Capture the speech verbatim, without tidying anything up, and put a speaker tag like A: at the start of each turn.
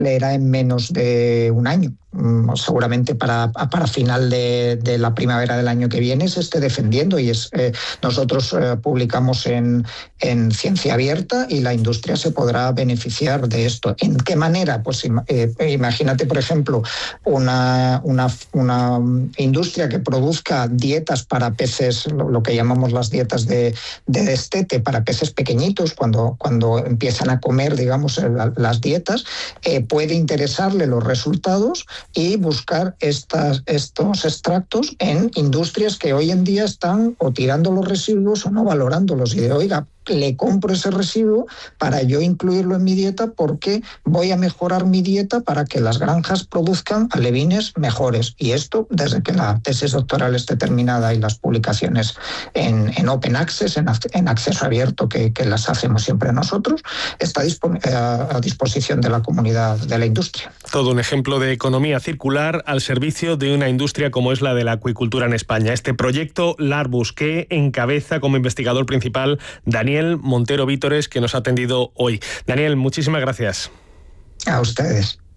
A: leerá en menos de un año. Seguramente para, para final de, de la primavera del año que viene se esté defendiendo y es eh, nosotros eh, publicamos en, en Ciencia Abierta y la industria se podrá beneficiar de esto. ¿En qué manera? Pues eh, imagínate, por ejemplo, una, una, una industria que produzca dietas para peces, lo, lo que llamamos las dietas de, de destete, para peces pequeñitos, cuando, cuando empiezan a comer, digamos, las dietas, eh, puede interesarle los resultados y buscar estas, estos extractos en industrias que hoy en día están o tirando los residuos o no valorándolos. Y de, oiga, le compro ese residuo para yo incluirlo en mi dieta porque voy a mejorar mi dieta para que las granjas produzcan alevines mejores. Y esto, desde que la tesis doctoral esté terminada y las publicaciones en, en Open Access, en, en acceso abierto, que, que las hacemos siempre nosotros, está dispon- a, a disposición de la comunidad de la industria.
B: Todo un ejemplo de economía circular al servicio de una industria como es la de la acuicultura en España. Este proyecto Larbus, que encabeza como investigador principal Daniel Montero Vítores, que nos ha atendido hoy. Daniel, muchísimas gracias.
A: A ustedes.